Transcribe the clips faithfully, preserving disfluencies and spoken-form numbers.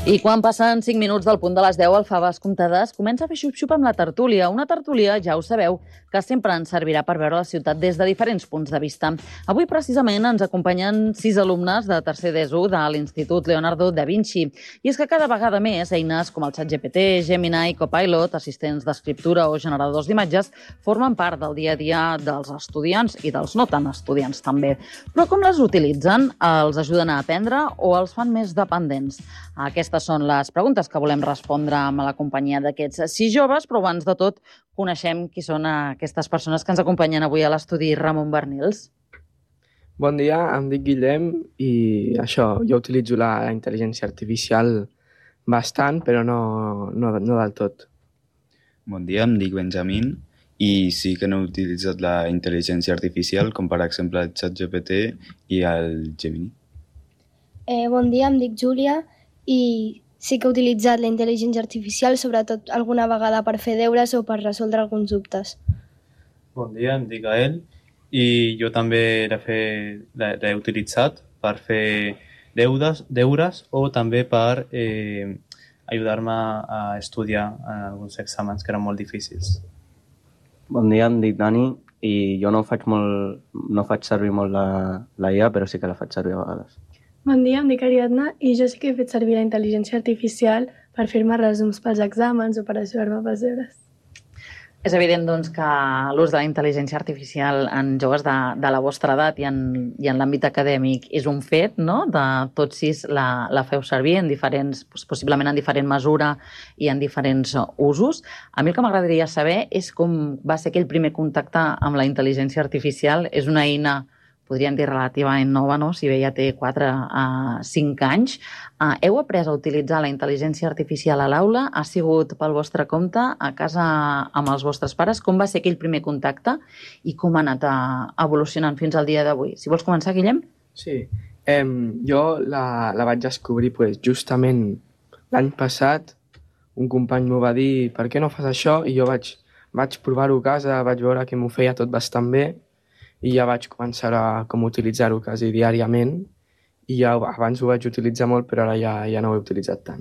I quan passen cinc minuts del punt de les deu, el Faves Comptades comença a fer xup-xup amb la tertúlia. Una tertúlia, ja ho sabeu, que sempre ens servirà per veure la ciutat des de diferents punts de vista. Avui, precisament, ens acompanyen sis alumnes de tercer d'ESO de l'Institut Leonardo da Vinci. I és que cada vegada més eines com el ChatGPT, Gemini, Copilot, assistents d'escriptura o generadors d'imatges formen part del dia a dia dels estudiants i dels no tan estudiants també. Però com les utilitzen? Els ajuden a aprendre o els fan més dependents? Aquestes són les preguntes que volem respondre amb la companyia d'aquests sis joves, però abans de tot coneixem qui són aquestes persones que ens acompanyen avui a l'estudi. Ramon Bernils. Bon dia, em dic Guillem i això, jo utilitzo la intel·ligència artificial bastant, però no, no, no del tot. Bon dia, em dic Benjamín i sí que no he utilitzat la intel·ligència artificial, com per exemple el ChatGPT i el Gemini. Eh, bon dia, em dic Júlia i sí que he utilitzat la intel·ligència artificial, sobretot alguna vegada per fer deures o per resoldre alguns dubtes. Bon dia, em dic Gael i jo també l'he fet- l'he l'he utilitzat per fer deures, deures o també per eh, ajudar-me a estudiar en alguns exàmens que eren molt difícils. Bon dia, em dic Dani i jo no faig molt, no faig servir molt la, la I A, però sí que la faig servir a vegades. Bon dia, em dic Ariadna i jo sí que he fet servir la intel·ligència artificial per fer-me resums pels exàmens o per ajudar-me pels deures. És evident doncs, que l'ús de la intel·ligència artificial en joves de, de la vostra edat i en, i en l'àmbit acadèmic és un fet, no? De tots sis la, la feu servir en diferents, possiblement en diferent mesura i en diferents usos. A mi el que m'agradaria saber és com va ser aquell primer contacte amb la intel·ligència artificial. És una eina, podríem dir, relativament nova, no? Si bé ja té quatre a cinc anys. Uh, heu après a utilitzar la intel·ligència artificial a l'aula? Ha sigut pel vostre compte, a casa amb els vostres pares? Com va ser aquell primer contacte i com ha anat uh, evolucionant fins al dia d'avui? Si vols començar, Guillem? Sí, eh, jo la, la vaig descobrir pues, justament l'any passat. Un company m'ho va dir, per què no fas això? I jo vaig, vaig provar-ho a casa, vaig veure que m'ho feia tot bastant bé i ja vaig començar a com utilitzar-ho quasi diàriament i ja abans ho vaig utilitzar molt, però ara ja, ja no ho he utilitzat tant.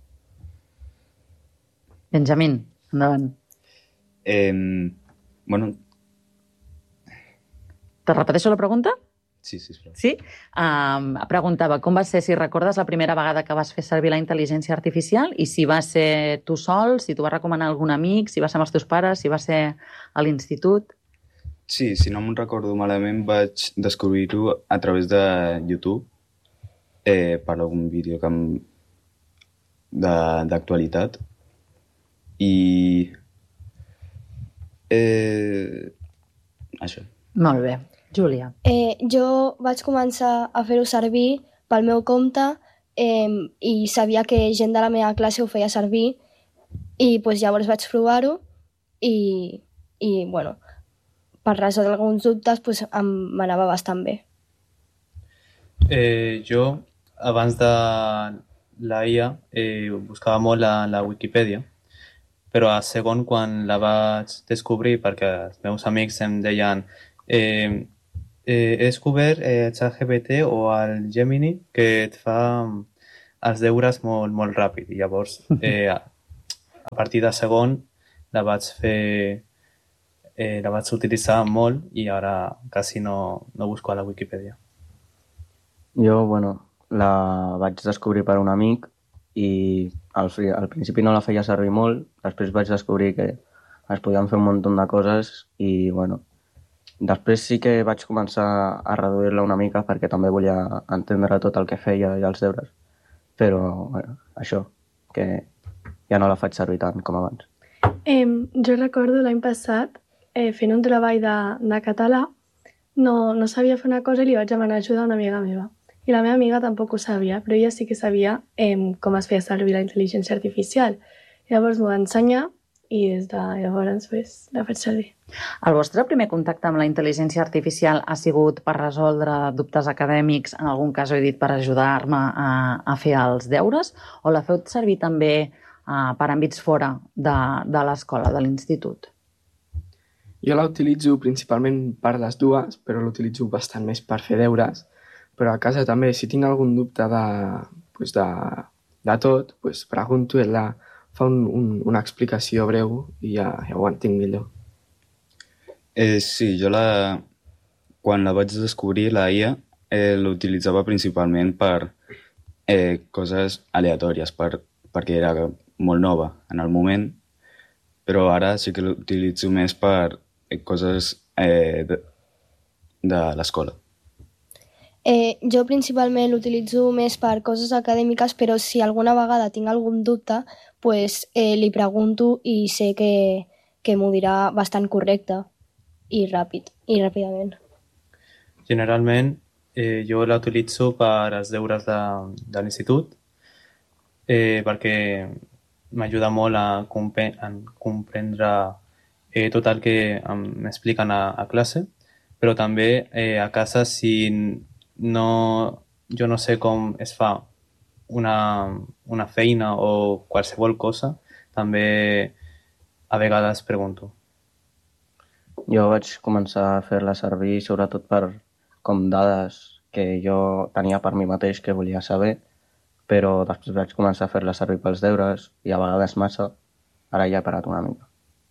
Benjamín, endavant. Eh, bueno, Te repeteixo la pregunta? sí, sisplau. Sí? Um, preguntava, com va ser, si recordes, la primera vegada que vas fer servir la intel·ligència artificial i si va ser tu sol, si t'ho va recomanar algun amic, si va ser amb els teus pares, si va ser a l'institut... Sí, si no me'n recordo malament, vaig descobrir-ho a través de YouTube eh, per algun vídeo que em... de- d'actualitat i eh, això. Molt bé. Júlia. Eh, jo vaig començar a fer-ho servir pel meu compte eh, i sabia que gent de la meva classe ho feia servir i pues, llavors vaig provar-ho i, i bueno, per resoldre alguns dubtes pues, em m'anava bastant bé. Eh, jo, abans de la I A, eh, buscava molt la, la Wikipedia, però a segon, quan la vaig descobrir, perquè els meus amics em deien eh, eh, he descobert eh, el ChatGPT o el Gemini que et fa els deures molt, molt ràpid. I llavors, eh, a, a partir de segon, la vaig fer, eh, la vaig utilitzar molt i ara quasi no, no busco a la Wikipedia. Jo, bueno, la vaig descobrir per un amic i al, fi- al principi no la feia servir molt, després vaig descobrir que es podien fer un munt de coses i, bueno, després sí que vaig començar a reduir-la una mica perquè també volia entendre tot el que feia i els deures, però, bueno, això, que ja no la faig servir tant com abans. Eh, jo recordo l'any passat, eh, fent un treball de, de català, no, no sabia fer una cosa i li vaig demanar ajuda a una amiga meva. I la meva amiga tampoc ho sabia, però ella sí que sabia eh, com es feia servir la intel·ligència artificial. Llavors m'ho va ensenyar i des de llavors pues, la faig servir. El vostre primer contacte amb la intel·ligència artificial ha sigut per resoldre dubtes acadèmics, en algun cas ho he dit per ajudar-me a, a fer els deures, o la feu servir també uh, per àmbits fora de, de l'escola, de l'institut? Jo la utilitzo principalment per les dues, però l'utilitzo bastant més per fer deures. Però a casa també, si tinc algun dubte de, pues de, de tot, pues, pregunto i ella fa un, un, una explicació breu i ja, ja ho entenc millor. Eh, sí, jo la... quan la vaig descobrir, la I A, eh, l'utilitzava principalment per eh, coses aleatòries, per, perquè era molt nova en el moment, però ara sí que l'utilitzo més per eh, coses eh, de, de l'escola. Eh, jo principalment l'utilitzo més per coses acadèmiques, però si alguna vegada tinc algun dubte, pues, eh, li pregunto i sé que, que m'ho dirà bastant correcte i ràpid, i ràpidament. Generalment, eh, jo la utilitzo per als deures de, de l'institut, eh, perquè m'ajuda molt a, compre a comprendre eh, tot el que m'expliquen a, a classe, però també eh, a casa si no, jo no sé com es fa una, una feina o qualsevol cosa, també a vegades pregunto. Jo vaig començar a fer-la servir sobretot per com dades que jo tenia per mi mateix que volia saber, però després vaig començar a fer-la servir pels deures i a vegades massa, ara ja he parat una mica.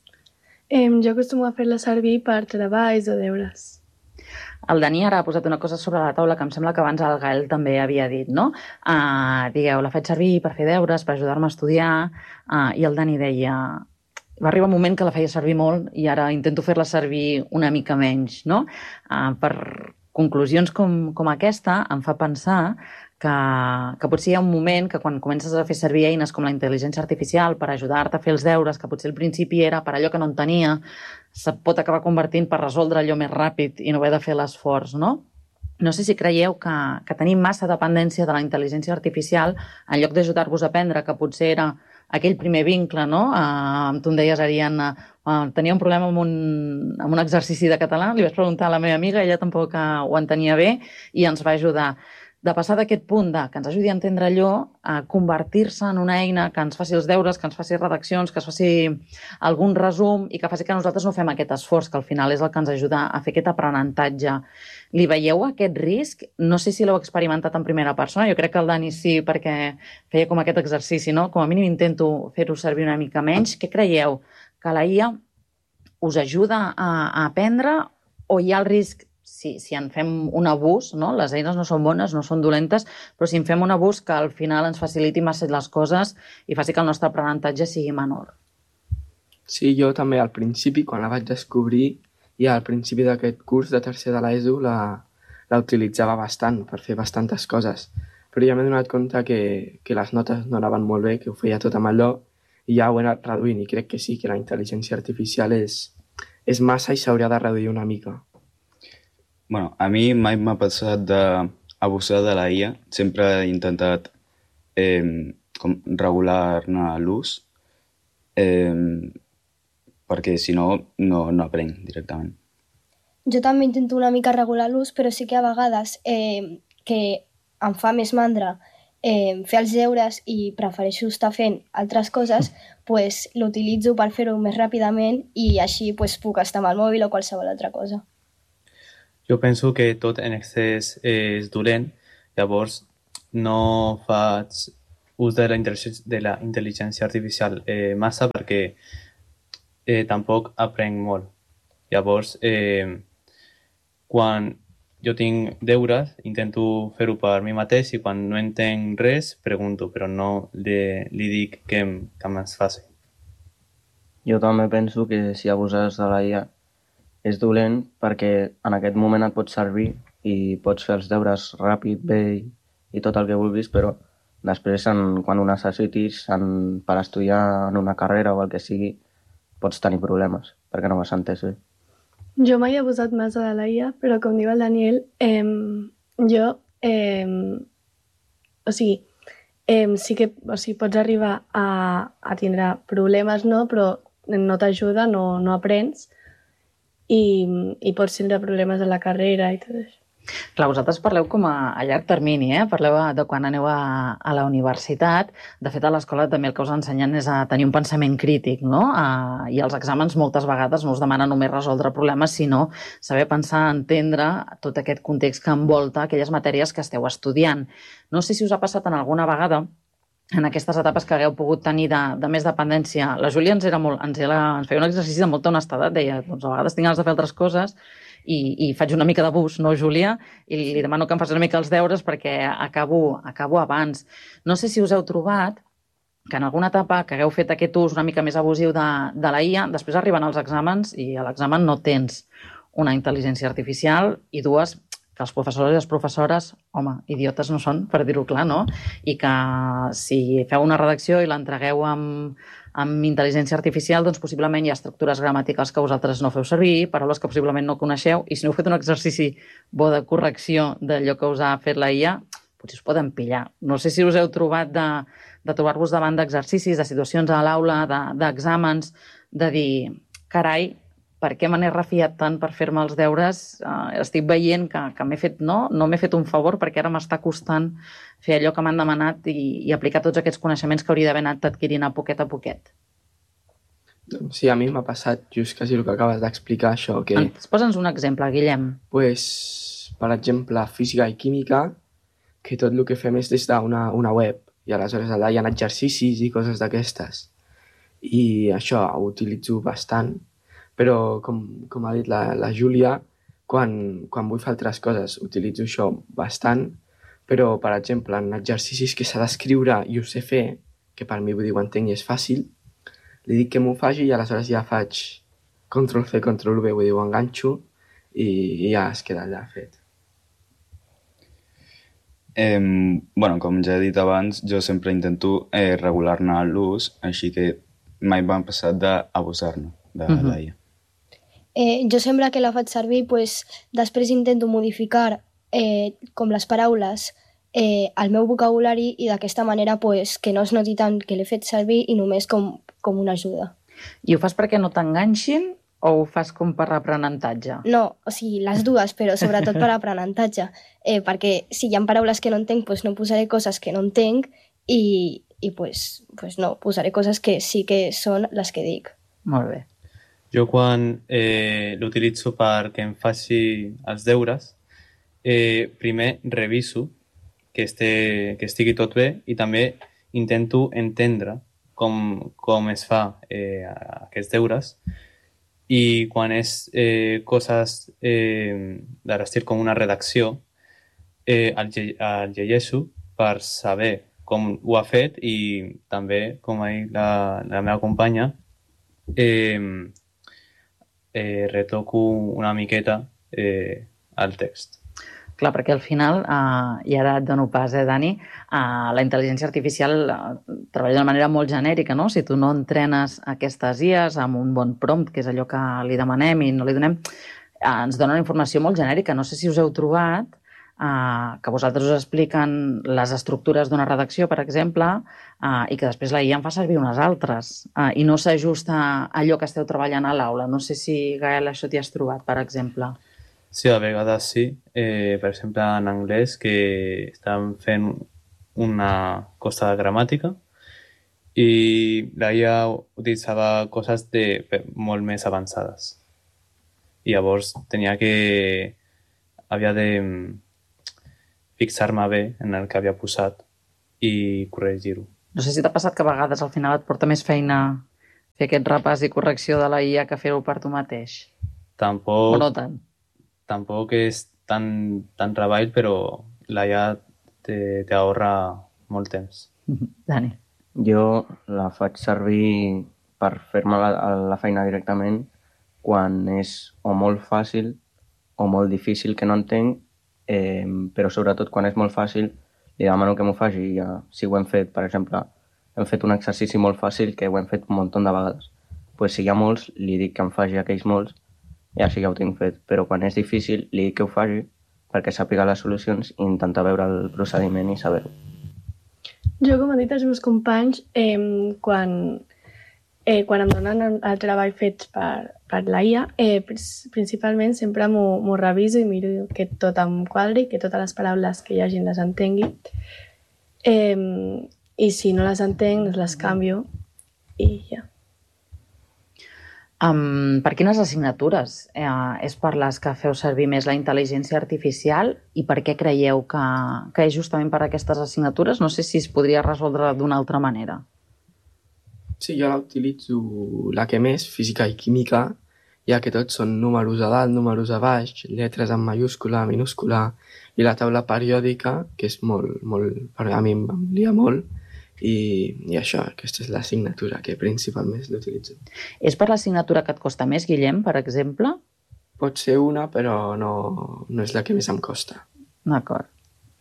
Eh, jo acostumo a fer-la servir per treballs o deures. El Dani ara ha posat una cosa sobre la taula que em sembla que abans el Gael també havia dit, no? Uh, digueu, la faig servir per fer deures, per ajudar-me a estudiar, uh, i el Dani deia... Va arribar un moment que la feia servir molt i ara intento fer-la servir una mica menys, no? Uh, per conclusions com, com aquesta em fa pensar que, que potser hi ha un moment que quan comences a fer servir eines com la intel·ligència artificial per ajudar-te a fer els deures, que potser al principi era per allò que no en tenia, se pot acabar convertint per resoldre allò més ràpid i no haver de fer l'esforç, no? No sé si creieu que, que tenim massa dependència de la intel·ligència artificial en lloc d'ajudar-vos a aprendre, que potser era aquell primer vincle, no? Uh, tu em deies, Ariadna, uh, tenia un problema amb un, amb un exercici de català, li vaig preguntar a la meva amiga, ella tampoc uh, ho entenia bé i ens va ajudar. De passar d'aquest punt de que ens ajudi a entendre allò a convertir-se en una eina que ens faci els deures, que ens faci redaccions, que ens faci algun resum i que faci que nosaltres no fem aquest esforç, que al final és el que ens ajuda a fer aquest aprenentatge. Li veieu aquest risc? No sé si l'heu experimentat en primera persona, jo crec que el Dani sí, perquè feia com aquest exercici, no? Com a mínim intento fer-ho servir una mica menys. Què creieu? Que la I A us ajuda a, a aprendre o hi ha el risc, si, si en fem un abús, no? Les eines no són bones, no són dolentes, però si en fem un abús que al final ens faciliti massa les coses i faci que el nostre aprenentatge sigui menor? Sí, jo també al principi, quan la vaig descobrir, ja al principi d'aquest curs de tercer de l'ESO la, la utilitzava bastant per fer bastantes coses, però ja m'he donat compte que, que les notes no anaven molt bé, que ho feia tot amb allò i ja ho he anat reduint i crec que sí, que la intel·ligència artificial és, és massa i s'hauria de reduir una mica. Bueno, a mi mai m'ha passat d'abusar de la I A. Sempre he intentat eh, com regular-ne l'ús, eh, perquè si no, no, no aprenc directament. Jo també intento una mica regular l'ús, però sí que a vegades eh, que em fa més mandra eh, fer els deures i prefereixo estar fent altres coses, pues, l'utilitzo per fer-ho més ràpidament i així pues, puc estar amb el mòbil o qualsevol altra cosa. Jo penso que tot en excés és dolent, llavors no faig ús de la intel·ligència, de la intel·ligència artificial eh, massa perquè eh, tampoc aprenc molt. Llavors, eh, quan jo tinc deures, intento fer-ho per mi mateix i quan no entenc res, pregunto, però no li, li dic que, que me'ns faci. Jo també penso que si abuses de la I A és dolent perquè en aquest moment et pot servir i pots fer els deures ràpid, bé i, i tot el que vulguis, però després en, quan ho necessitis en, per estudiar en una carrera o el que sigui pots tenir problemes perquè no ho has entès bé. Jo mai he abusat massa de la I A, però com diu el Daniel, eh, jo, eh, o sigui, eh, sí que o sigui, pots arribar a, a tindre problemes, no? Però no t'ajuda, no, no aprens, i, i pots tindre problemes a la carrera i tot això. Clar, vosaltres parleu com a, a llarg termini, eh? Parleu de quan aneu a, a la universitat. De fet, a l'escola també el que us ensenyen és a tenir un pensament crític, no? A, I els exàmens moltes vegades no us demanen només resoldre problemes, sinó saber pensar, entendre tot aquest context que envolta aquelles matèries que esteu estudiant. No sé si us ha passat en alguna vegada en aquestes etapes que hagueu pogut tenir de, de més dependència. La Júlia ens, era molt, ens, era, ens feia un exercici de molta honestedat, deia, doncs a vegades tinc ganes de fer altres coses i, i faig una mica d'abús, no, Júlia? I li demano que em faci una mica els deures perquè acabo, acabo abans. No sé si us heu trobat que en alguna etapa que hagueu fet aquest ús una mica més abusiu de, de la I A, després arriben els exàmens i a l'examen no tens una intel·ligència artificial i dues, que els professors i les professores, home, idiotes no són, per dir-ho clar, no? I que si feu una redacció i l'entregueu amb, amb intel·ligència artificial, doncs possiblement hi ha estructures gramaticals que vosaltres no feu servir, paraules que possiblement no coneixeu, i si no heu fet un exercici bo de correcció d'allò que us ha fet la I A, potser us poden pillar. No sé si us heu trobat de, de trobar-vos davant d'exercicis, de situacions a l'aula, d'exàmens, de dir, carai, per què me n'he refiat tant per fer-me els deures? Uh, estic veient que, que m'he fet, no, no m'he fet un favor perquè ara m'està costant fer allò que m'han demanat i, i aplicar tots aquests coneixements que hauria d'haver anat adquirint a poquet a poquet. Doncs sí, a mi m'ha passat just quasi el que acabes d'explicar, això. Que, Posa'ns un exemple, Guillem. Pues, per exemple, física i química, que tot el que fem és des d'una una web i aleshores allà hi ha exercicis i coses d'aquestes. I això ho utilitzo bastant. Però, com, com ha dit la, la Júlia, quan, quan vull fer altres coses utilitzo això bastant, però, per exemple, en exercicis que s'ha d'escriure i ho sé fer, que per mi, vull dir, ho entenc i és fàcil, li dic que m'ho faci i aleshores ja faig control C, control V, vull dir, ho enganxo i, i ja es queda allà fet. Eh, bueno, com ja he dit abans, jo sempre intento eh, regular-ne l'ús, així que mai m'ha passat d'abusar-ne de uh-huh. l'A I A. Eh, jo sempre que la faig servir, pues, després intento modificar eh, com les paraules eh, al meu vocabulari i d'aquesta manera pues, que no es noti tant que l'he fet servir i només com, com una ajuda. I ho fas perquè no t'enganxin o ho fas com per aprenentatge? No, o sigui, les dues, però sobretot per aprenentatge. Eh, perquè si hi ha paraules que no entenc, pues no posaré coses que no entenc i, i pues, pues no, posaré coses que sí que són les que dic. Molt bé. Jo quan eh, l'utilitzo perquè em faci els deures, eh, primer reviso que, este, que estigui tot bé i també intento entendre com, com es fa eh, aquests deures i quan és eh, coses eh, de l'estil com una redacció, eh, el, el llegeixo per saber com ho ha fet i també, com ha dit la, la meva companya, eh, eh, retoco una miqueta eh, el text. Clar, perquè al final, eh, i ara et dono pas, eh, Dani, eh, la intel·ligència artificial eh, treballa d'una manera molt genèrica, no? Si tu no entrenes aquestes I As amb un bon prompt, que és allò que li demanem i no li donem, eh, ens donen informació molt genèrica. No sé si us heu trobat eh, que vosaltres us expliquen les estructures d'una redacció, per exemple, eh, i que després la I A en fa servir unes altres, eh, i no s'ajusta a allò que esteu treballant a l'aula. No sé si, Gael, això t'hi has trobat, per exemple. Sí, a vegades sí. Eh, per exemple, en anglès, que estan fent una cosa de gramàtica i la I A utilitzava coses de, molt més avançades. I llavors tenia que... havia de fixar-me bé en el que havia posat i corregir-ho. No sé si t'ha passat que a vegades al final et porta més feina fer aquest repàs i correcció de la I A que fer-ho per tu mateix. Tampoc... O no tant? Tampoc és tan, tan treball, però la I A t'ahorra molt temps. Dani. Jo la faig servir per fer-me la, la feina directament quan és o molt fàcil o molt difícil que no entenc, eh, però sobretot quan és molt fàcil li demano que m'ho faci. Ja, si ho hem fet, per exemple, hem fet un exercici molt fàcil que ho hem fet un munt de vegades. Pues si hi ha molts, li dic que em faci aquells molts i així ja ho tinc fet, però quan és difícil li dic que ho faci perquè sàpiga les solucions i intentar veure el procediment i saber-ho. Jo, com han dit els meus companys, eh, quan, eh, quan em donen el, el treball fet per, per la I A, eh, principalment sempre m'ho reviso i miro que tot em quadri, que totes les paraules que hi hagi les entengui. Eh, I si no les entenc, les canvio i ja. Um, per quines assignatures? Eh, és per les que feu servir més la intel·ligència artificial i per què creieu que, que és justament per aquestes assignatures? No sé si es podria resoldre d'una altra manera. Sí, jo la utilitzo la que més, física i química, ja que tots són números a dalt, números a baix, lletres en mayúscula, minúscula, i la taula periòdica, que és molt, molt, per a mi em lia molt, i, i això, aquesta és l'assignatura que principalment l'utilitzo. És per l'assignatura que et costa més, Guillem, per exemple? Pot ser una, però no, no és la que més em costa. D'acord.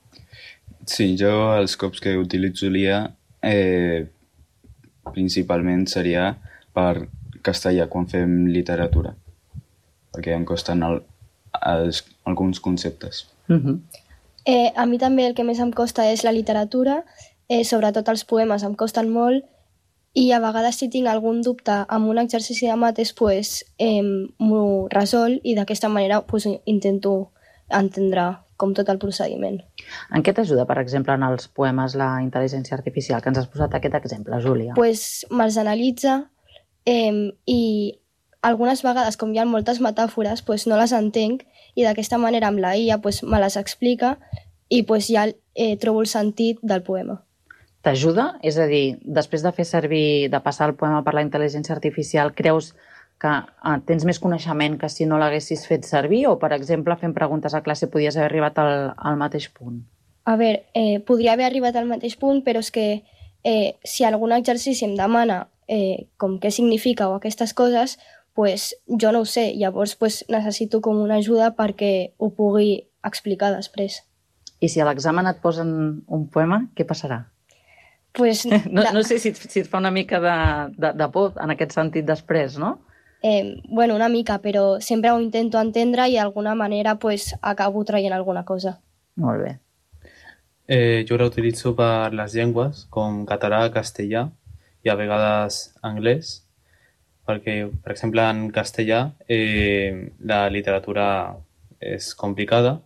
Sí, jo els cops que utilitzo l'I A eh, principalment seria per castellà quan fem literatura, perquè em costen el, els, alguns conceptes. Uh-huh. Eh, a mi també el que més em costa és la literatura, eh, sobretot els poemes em costen molt, i a vegades si tinc algun dubte amb un exercici de mates, pues, eh, m'ho resol i d'aquesta manera pues, intento entendre com tot el procediment. En què t'ajuda, per exemple, en els poemes la intel·ligència artificial? Que ens has posat aquest exemple, Júlia. Pues, me'ls analitza eh, i algunes vegades, com hi ha moltes metàfores, pues, no les entenc i d'aquesta manera amb la I A pues, me les explica i pues, ja eh, trobo el sentit del poema. T'ajuda? És a dir, després de fer servir, de passar el poema per la intel·ligència artificial, creus que eh, tens més coneixement que si no l'haguessis fet servir? O, per exemple, fent preguntes a classe podies haver arribat al, al mateix punt? A veure, eh, podria haver arribat al mateix punt, però és que eh, si algun exercici em demana eh, com què significa o aquestes coses, pues, jo no ho sé. Llavors pues, necessito com una ajuda perquè ho pugui explicar després. I si a l'examen et posen un poema, què passarà? Pues, no, no sé si et, si et fa una mica de, de, de por en aquest sentit després, no? Eh, bueno, una mica, però sempre ho intento entendre i d'alguna manera pues, acabo traient alguna cosa. Molt bé. Eh, jo la utilitzo per les llengües, com català, castellà i a vegades anglès, perquè, per exemple, en castellà eh, la literatura és complicada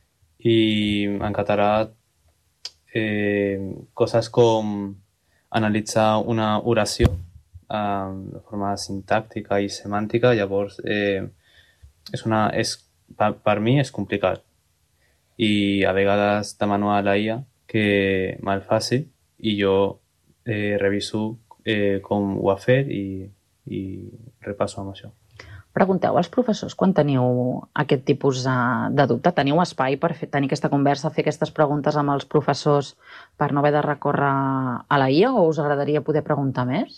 i en català eh, coses com analitzar una oració eh, de forma sintàctica i semàntica, llavors eh, és una, és, per, per mi és complicat. I a vegades demano a la I A que me'l faci i jo eh, reviso eh, com ho ha fet i, i repasso amb això. Pregunteu als professors quan teniu aquest tipus de, de dubte. Teniu espai per fer, tenir aquesta conversa, fer aquestes preguntes amb els professors per no haver de recórrer a la I A o us agradaria poder preguntar més?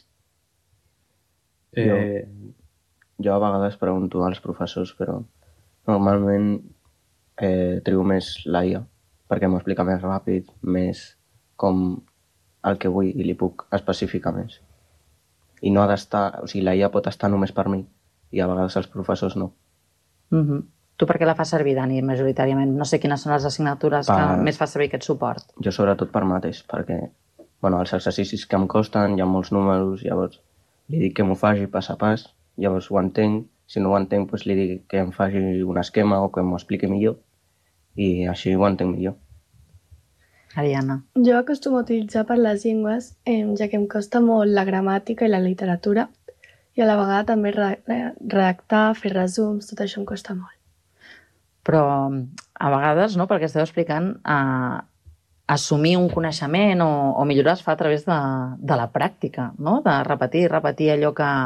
Eh, Jo, jo a vegades pregunto als professors, però normalment eh, trio més la I A perquè m'ho explica més ràpid, més com el que vull i li puc especificar més. I no ha d'estar, o sigui, la I A pot estar només per mi i a vegades els professors no. Uh-huh. Tu per què la fas servir, Dani, majoritàriament? No sé quines són les assignatures per... que més fa servir aquest suport. Jo sobretot per mates, perquè bueno, els exercicis que em costen, hi ha molts números, llavors li dic que m'ho faci pas a pas, llavors ho entenc, si no ho entenc doncs li dic que em faci un esquema o que m'ho expliqui millor i així ho entenc millor. Ariana. Jo acostumo a utilitzar per les llengües, eh, ja que em costa molt la gramàtica i la literatura, i a la vegada també redactar, fer resums, tot això em costa molt. Però a vegades, no, perquè esteu explicant, eh, assumir un coneixement o, o millorar es fa a través de, de la pràctica, no? De repetir, repetir allò que,